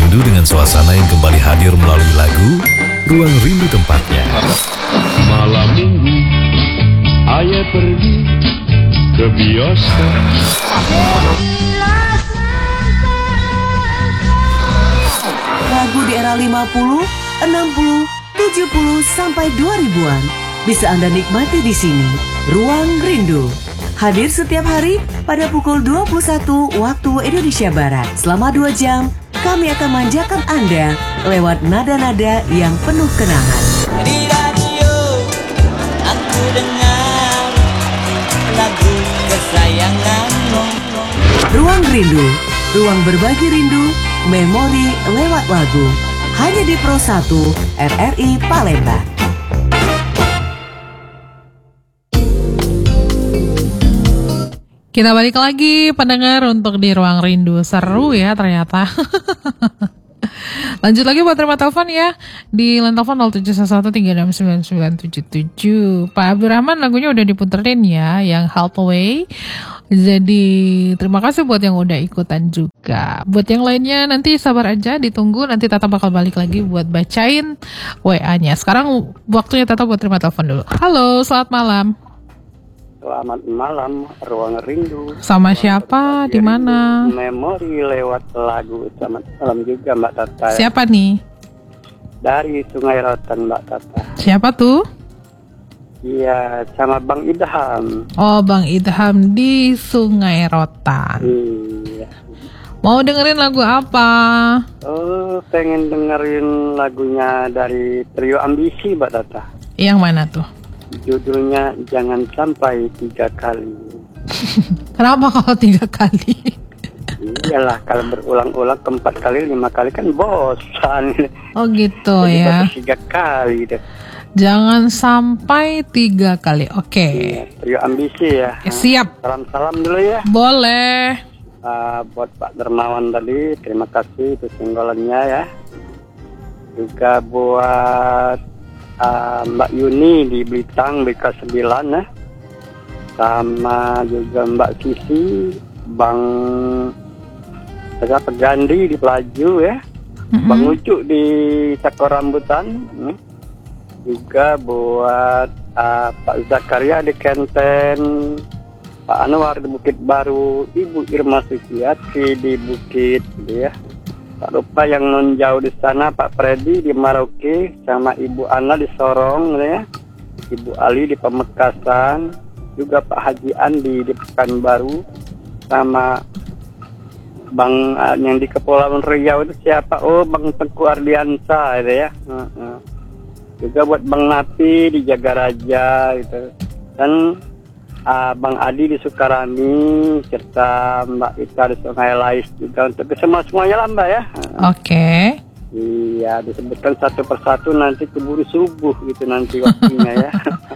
rindu dengan suasana yang kembali hadir melalui lagu Ruang Rindu tempatnya. Malam minggu, ayah pergi ke bioskop. Lagu di era 50, 60, 70 sampai 2000-an bisa Anda nikmati di sini. Ruang Rindu hadir setiap hari pada pukul 21 waktu Indonesia Barat. Selama 2 jam, kami akan manjakan Anda lewat nada-nada yang penuh kenangan. Di radio aku dengar lagu kesayanganmu. Ruang Rindu, ruang berbagi rindu, memori lewat lagu. Hanya di Pro 1 RRI Palembang. Kita balik lagi pendengar untuk di Ruang Rindu. Seru ya ternyata. Lanjut lagi buat terima telepon ya. Di line telepon 0711369977. Pak Abdurrahman lagunya udah diputerin ya, yang Help Away. Jadi terima kasih buat yang udah ikutan juga. Buat yang lainnya nanti sabar aja, ditunggu. Nanti Tata bakal balik lagi buat bacain WA-nya. Sekarang waktunya Tata buat terima telepon dulu. Halo, selamat malam. Selamat malam, Ruang Rindu. Sama siapa? Di mana? Memori lewat lagu. Selamat malam juga Mbak Tata. Siapa nih? Dari Sungai Rotan Mbak Tata. Siapa tuh? Iya, sama Bang Idham. Oh, Bang Idham di Sungai Rotan. Iya. Mau dengerin lagu apa? Oh, pengen dengerin lagunya dari Trio Ambisi Mbak Tata. Yang mana tuh? Judulnya Jangan Sampai 3 Kali. Kenapa kalau 3 kali? Iyalah, kalau berulang-ulang 4 kali, 5 kali kan bosan. Oh gitu. Jadi ya. baru 3 kali deh. Jangan sampai 3 kali. Oke. Iya, Trio Ambisi ya. Siap. Salam-salam dulu ya. Boleh. Buat Pak Dermawan tadi, terima kasih itu singgolannya ya. Juga buat Mbak Yuni di Blitar BK9 ya. Sama juga Mbak Sisi, Bang Gandhi di Pelaju ya. Bang Ucu di Cakor Rambutan. Juga buat Pak Zakaria di Kenten, Pak Anwar di Bukit Baru, Ibu Irma Suciati di Bukit gitu ya. Tak lupa yang non jauh di sana Pak Freddy di Merauke, sama Ibu Ana di Sorong ya. Ibu Ali di Pamekasan, juga Pak Haji Andi di Pekanbaru, sama Bang yang di Kepulauan Riau itu siapa? Oh, Bang Teguh Ardiansa itu ya. Juga buat Bang Napi di Jagaraja gitu. Dan Bang Adi di Sukarami, serta Mbak Ita di Sungai Lais juga, untuk semuanya lah Mbak ya. Oke. Iya, disebutkan satu persatu nanti keburu subuh gitu nanti waktunya ya.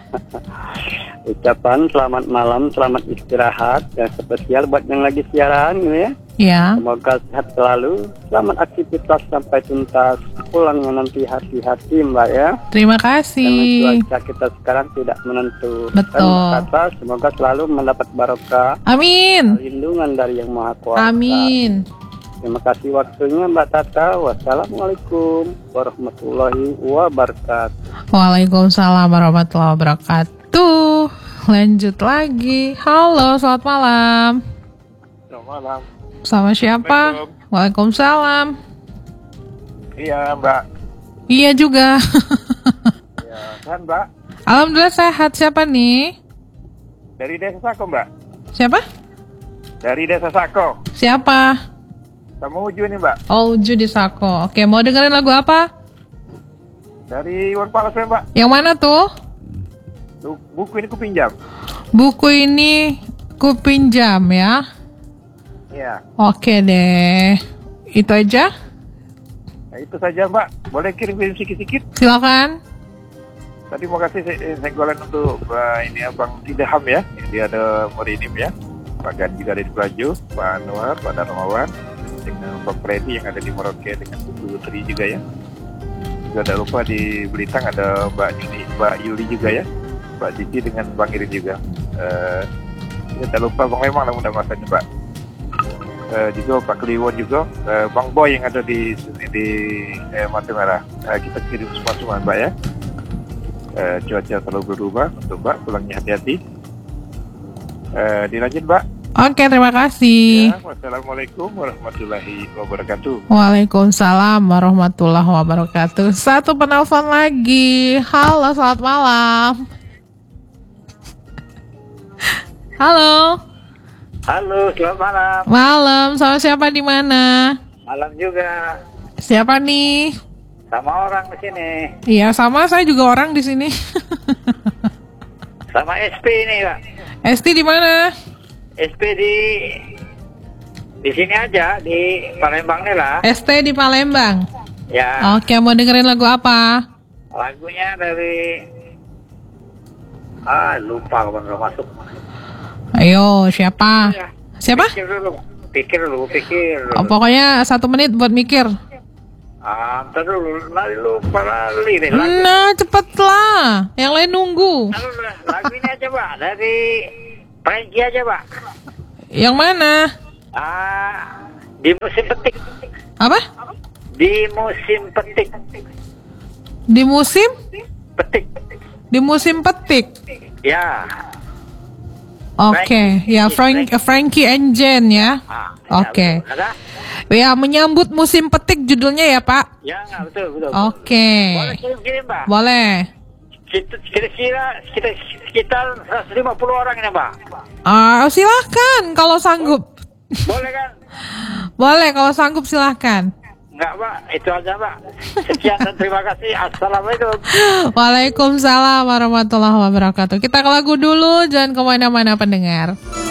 Ucapan selamat malam, selamat istirahat, yang spesial buat yang lagi siaran gitu ya. Ya. Semoga sehat selalu, selamat aktivitas sampai tuntas, pulangnya nanti hati-hati Mbak ya. Terima kasih. Karena cuaca kita sekarang tidak menentu. Betul. Dan kata semoga selalu mendapat barokah. Amin. Lindungan dari Yang Maha Kuasa. Amin. Terima kasih waktunya Mbak Tata. Wassalamualaikum warahmatullahi wabarakatuh. Waalaikumsalam warahmatullahi wabarakatuh. Lanjut lagi. Halo, selamat malam. Selamat malam. Sama siapa? Waalaikumsalam. Iya Mbak. Iya juga. Ya, sehat Mbak. Alhamdulillah sehat. Siapa nih? Dari Desa Sako Mbak. Siapa? Dari Desa Sako. Siapa? Sama Uju nih Mbak. Oh, Uju di Sako. Oke, mau dengerin lagu apa? Dari Iwan Fals Mbak. Yang mana tuh? Buku ini kupinjam. Buku ini kupinjam ya. Iya. Oke deh. Itu aja? Nah, itu saja Mbak. Boleh kirim-kirim sikit-sikit? Silakan. Tadi mau kasih senggolan untuk ini ya, Bang Idham ya. Dia ada Merinim ya. Pak Gan juga ada di Pelaju. Pak Anwar, Pak Darmawan. Dengan Pak Freddy yang ada di Merauke. Dengan Bu Putri juga ya. Juga ada lupa di Belitang ada Mbak Yuli juga ya. Mbak Cici dengan Bang Irin juga. Tidak lupa Bang Lemang lah mudah-mudahan Mbak. juga Pak Kliwon juga, Bang Boy yang ada di sini di Mata Merah. Kita kirim semua Mbak ya. Cuaca terlalu berubah untuk Mbak, pulangnya hati-hati. Dilanjut Mbak. Oke, terima kasih. Ya, wassalamualaikum warahmatullahi wabarakatuh. Waalaikumsalam warahmatullahi wabarakatuh. Satu penelpon lagi. Halo, selamat malam. Halo. Halo, selamat malam. Malam, sama siapa di mana? Malam juga. Siapa nih? Sama orang di sini. Iya, sama saya juga orang di sini. Sama SP ini, Pak. Esti di mana? SP di sini aja, di Palembang nih lah. ST di Palembang. Ya, Oke, mau dengerin lagu apa? lagunya dari lupa kapan udah masuk. Ayo, siapa? Ya, Siapa? Pikir dulu. Oh, pokoknya 1 menit buat mikir. Ntar dulu, nanti lupa lali nih lagu. Nah, cepetlah. Yang lain nunggu. Lagu ini aja, Pak, dari Frankie aja, Pak. Yang mana? Di musim petik. Apa? Di musim petik. Di musim? Petik. Di musim petik. Ya. Oke, ya Frankie and Jen ya. Oke. Ada? Ya, menyambut musim petik judulnya ya, Pak. Ya, betul. Oke. Boleh kirim, Pak. Boleh. Kira-kira sekitar 150 orang ini, Pak. Silahkan kalau sanggup. Boleh kan? Boleh kalau sanggup silahkan. Enggak, Pak. Itu aja, Pak. Sekian dan terima kasih. Assalamualaikum. Waalaikumsalam warahmatullahi wabarakatuh. Kita ke lagu dulu, jangan kemana-mana pendengar.